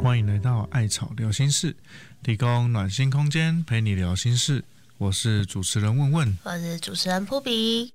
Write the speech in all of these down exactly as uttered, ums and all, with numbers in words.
欢迎来到艾草聊心事，提供暖心空间陪你聊心事。我是主持人问问， 我是主持人扑比。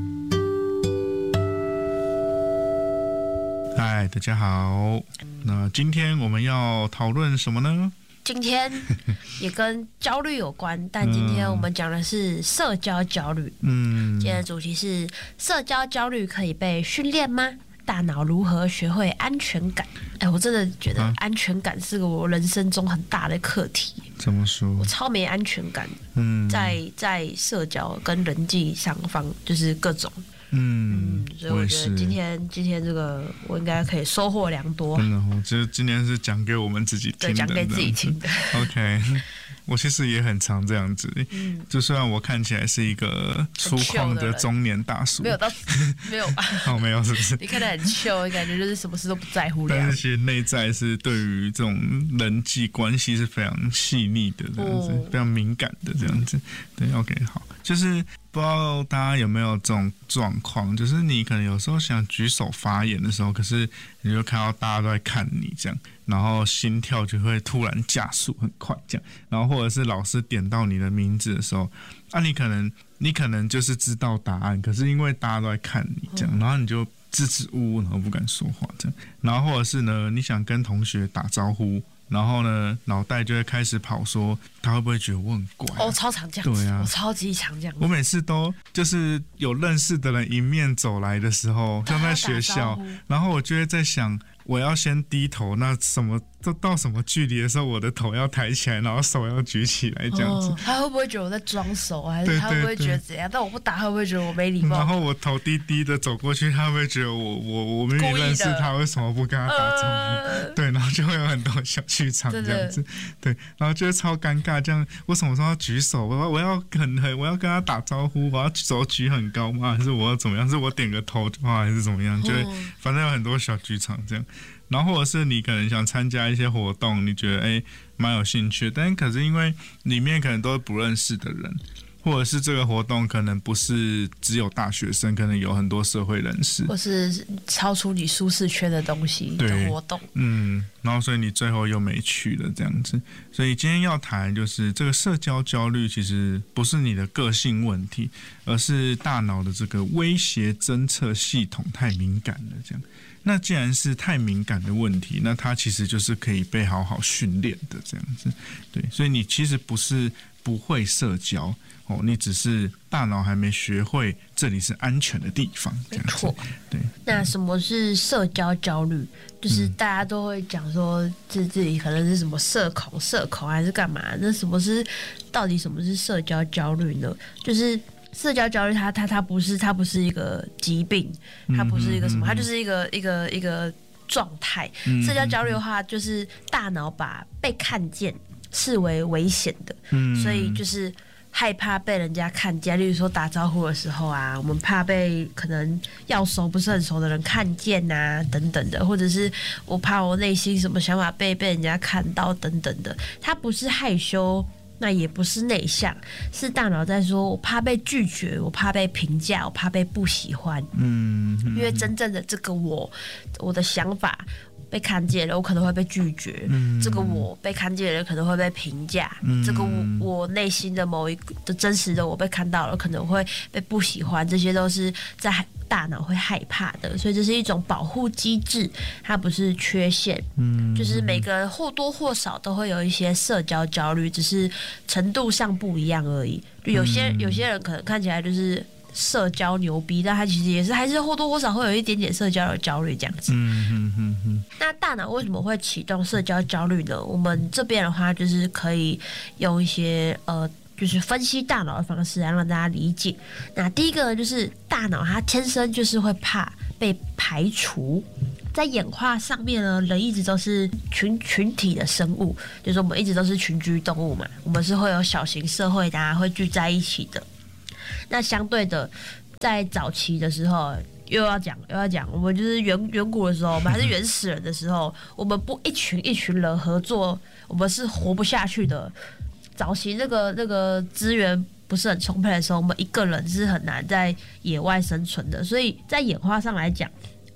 嗨，大家好。那今天我们要讨论什么呢？ 今天也跟焦虑有关，但今天我们讲的是社交焦虑。嗯，今天的主题是社交焦虑可以被训练吗？大脑如何学会安全感？哎，我真的觉得安全感是个我人生中很大的课题。 怎么说？ 我超没安全感。嗯，在在社交跟人际上方，就是各种。嗯, 嗯，所以我觉得今天今天这个我应该可以收获良多。 真的，我觉得今天是讲给我们自己听的， 讲给自己听的。 OK， 我其实也很常这样子。嗯，就虽然我看起来是一个粗犷的中年大叔， 没有到，没有吧？ 哦，没有，是不是？ 你看得很chill，感觉就是什么事都不在乎。 但是其实内在是对于这种人际关系是非常细腻的，这样子，哦、非常敏感的这样子。对 ，OK， 好，就是。不知道大家有没有这种状况，就是你可能有时候想举手发言的时候，可是你就看到大家都在看你这样，然后心跳就会突然加速很快这样，然后或者是老师点到你的名字的时候，啊，你可能你可能就是知道答案，可是因为大家都在看你这样，然后你就支支吾吾，然后不敢说话这样，然后或者是呢，你想跟同学打招呼。然后呢，脑袋就会开始跑说，他会不会觉得我很怪、啊？ 哦，超常这样子，对啊，我超级常这样子。 我每次都就是有认识的人迎面走来的时候，像在学校，然后我就会在想，我要先低头，那什么到到什么距离的时候，我的头要抬起来，然后手要举起来，这样子、哦。 他会不会觉得我在装熟，还是他会不会觉得怎样？但我不打，会不会觉得我没礼貌？ 然后我头低低的走过去，他会不会觉得我我我明明认识他，为什么不跟他打招呼？呃、对，然后就会有很多小剧场这样子，对，然后就会超尴尬。这样，我什么时候要举手？我要我要很很，我要跟他打招呼，我要手举很高吗？还是我要怎么样？是我点个头的话，还是怎么样？就会、嗯、反正有很多小剧场这样。然后或者是你可能想参加一些活动，你觉得哎蛮有兴趣，但可是因为里面可能都是不认识的人，或者是这个活动可能不是只有大学生，可能有很多社会人士， 或是超出你舒适圈的东西的活动。 嗯，然后所以你最后又没去了这样子。所以今天要谈就是这个社交焦虑，其实不是你的个性问题，而是大脑的这个威胁侦测系统太敏感了这样。那既然是太敏感的问题，那它其实就是可以被好好训练的这样子，对，所以你其实不是不会社交哦，你只是大脑还没学会这里是安全的地方，这样子。没错，对。 那什么是社交焦虑？就是大家都会讲说，自自己可能是什么社恐、社恐还是干嘛？那什么是到底什么是社交焦虑呢？就是社交焦虑它，它它不是它不是一个疾病，它不是一个什么，它就是一个一个一个状态。社交焦虑的话，就是大脑把被看见视为危险的，所以就是害怕被人家看见。例如说打招呼的时候啊，我们怕被可能要熟不是很熟的人看见啊，等等的，或者是我怕我内心什么想法被被人家看到等等的。它不是害羞。那也不是内向，是大脑在说，我怕被拒绝，我怕被评价，我怕被不喜欢。嗯，因为真正的这个我，我的想法被看见了，我可能会被拒绝。嗯，这个我被看见了，可能会被评价。嗯，这个我我内心的某一个的真实的我被看到了，可能会被不喜欢。这些都是在大脑会害怕的，所以这是一种保护机制，它不是缺陷。嗯，就是每个人或多或少都会有一些社交焦虑，只是程度上不一样而已。有些有些人可能看起来就是社交牛逼，但他其实也是还是或多或少会有一点点社交的焦虑这样子。嗯嗯嗯嗯。那大脑为什么会启动社交焦虑呢？我们这边的话就是可以用一些呃。就是分析大脑的方式来让大家理解。那第一个呢，就是大脑它天生就是会怕被排除。在演化上面呢，人一直都是群群体的生物，就是我们一直都是群居动物嘛，我们是会有小型社会的、啊，会聚在一起的。那相对的，在早期的时候，又要讲又要讲，我们就是远远古的时候，我们还是原始人的时候，我们不一群一群人合作，我们是活不下去的。早期那个那个资源不是很充沛的时候，我们一个人是很难在野外生存的，所以在演化上来讲，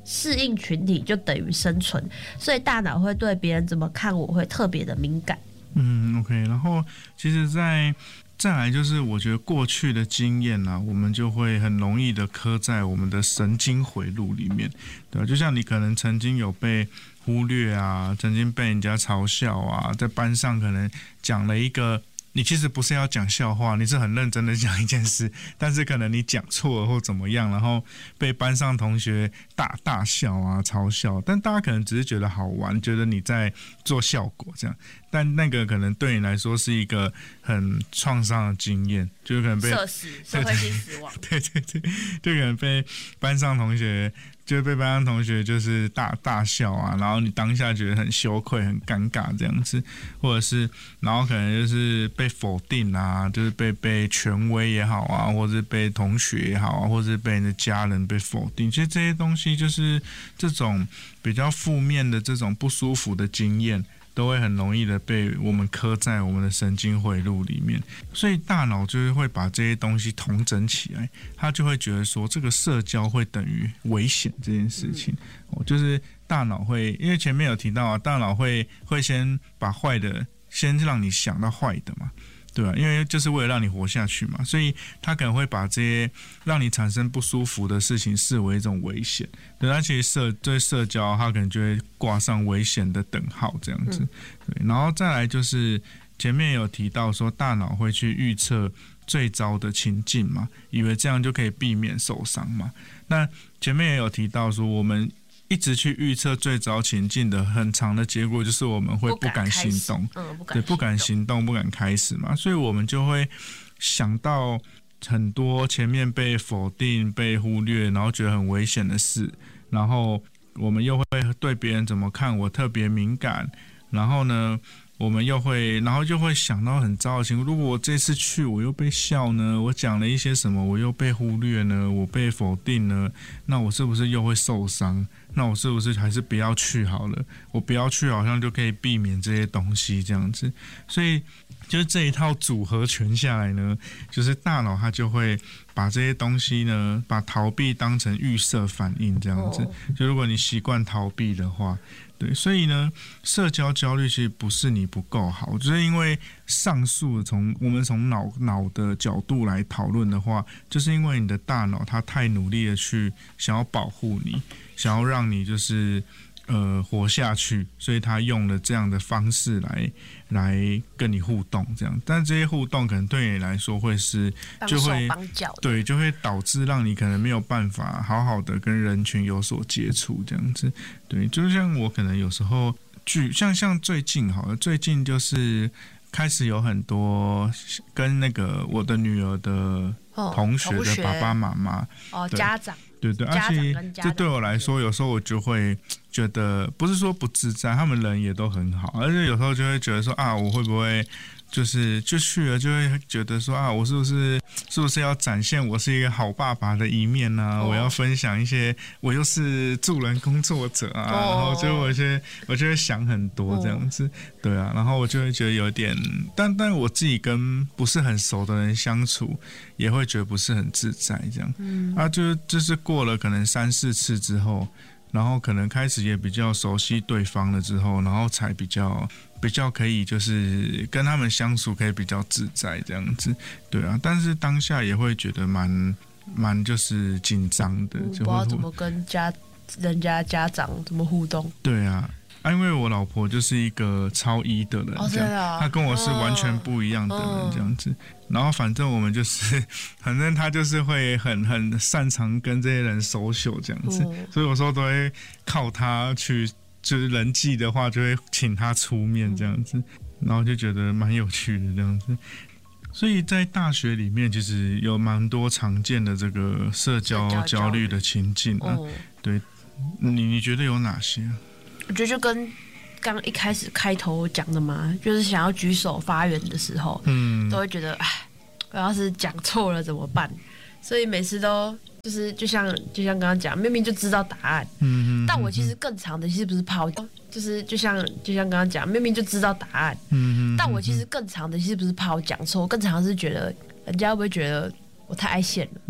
适应群体就等于生存，所以大脑会对别人怎么看我会特别的敏感。 嗯 ，OK。然后其实在，再来就是我觉得过去的经验啊，我们就会很容易的刻在我们的神经回路里面，对吧？就像你可能曾经有被忽略啊，曾经被人家嘲笑啊，在班上可能讲了一个。你其实不是要讲笑话，你是很认真的讲一件事，但是可能你讲错了或怎么样，然后被班上同学大大笑啊、嘲笑，但大家可能只是觉得好玩，觉得你在做效果这样，但那个可能对你来说是一个很创伤的经验，就是可能被社死、社会性死亡， 对对对，就可能被班上同学。就被班上同学就是大大笑啊，然后你当下觉得很羞愧、很尴尬这样子，或者是然后可能就是被否定啊，就是被被权威也好啊，或者是被同学也好啊，或者是被你的家人被否定，其实这些东西就是这种比较负面的这种不舒服的经验。都会很容易的被我们刻在我们的神经回路里面，所以大脑就是会把这些东西统整起来，他就会觉得说这个社交会等于危险这件事情，哦，就是大脑会，因为前面有提到啊，大脑会会先把坏的先让你想到坏的嘛。对啊，因为就是为了让你活下去嘛，所以他可能会把这些让你产生不舒服的事情视为一种危险。对，他其实社对社交，他可能就会挂上危险的等号这样子。对，然后再来就是前面有提到说，大脑会去预测最糟的情境嘛，以为这样就可以避免受伤嘛。那前面也有提到说，我们一直去预测最糟情境的很长的结果，就是我们会不敢行动， 嗯，不敢对，不敢行动，不敢开始嘛，所以我们就会想到很多前面被否定、被忽略，然后觉得很危险的事，然后我们又会对别人怎么看我特别敏感，然后呢，我们又会，然后就会想到很糟的情况。如果我这次去，我又被笑呢？我讲了一些什么，我又被忽略呢？我被否定呢？那我是不是又会受伤？那我是不是还是不要去好了？我不要去，好像就可以避免这些东西这样子。所以，就是这一套组合拳下来呢，就是大脑它就会把这些东西呢，把逃避当成预设反应这样子。就如果你习惯逃避的话。对，所以呢，社交焦虑其实不是你不够好，就是因为上述从我们从脑脑的角度来讨论的话，就是因为你的大脑它太努力的去想要保护你，想要让你就是呃活下去，所以他用了这样的方式来来跟你互动，这样，但这些互动可能对你来说会是就会对就会导致让你可能没有办法好好的跟人群有所接触，这样子。对，就像我可能有时候举像像最近好了，最近就是开始有很多跟那个我的女儿的同学的爸爸妈妈哦家长。 对对，而且这对我来说，有时候我就会觉得，不是说不自在，他们人也都很好，而且有时候就会觉得说啊，我会不会就是就去了，就会觉得说啊，我是不是是不是要展现我是一个好爸爸的一面呢、啊哦？我要分享一些，我又是助人工作者啊，哦、然后就我就我就会想很多这样子，哦、对啊，然后我就会觉得有点，但但我自己跟不是很熟的人相处，也会觉得不是很自在这样，嗯啊，就就是过了可能三四次之后。然后可能开始也比较熟悉对方了之后，然后才比较比较可以就是跟他们相处可以比较自在这样子，对啊。但是当下也会觉得蛮蛮就是紧张的， 嗯、就不知道怎么跟家人家家长怎么互动。 对啊。啊，因为我老婆就是一个超一的人，这样，她跟我是完全不一样的人，这样子。哦、然后反正我们就是，反正她就是会很很擅长跟这些人social这样子，哦、所以有时候都会靠她去，就是人际的话就会请她出面这样子，嗯、然后就觉得蛮有趣的这样子。所以在大学里面，其实有蛮多常见的这个社交焦虑的情境啊。哦、对，你你觉得有哪些？ 我觉得就跟刚一开始开头讲的嘛，就是想要举手发言的时候，嗯，都会觉得，哎，我要是讲错了怎么办？所以每次都就是就像就像刚刚讲，明明就知道答案，嗯，但我其实更长的其实不是怕，就是就像就像刚刚讲，明明就知道答案，嗯，但我其实更长的其实不是怕我讲错，更长的是觉得人家会不会觉得我太爱现了，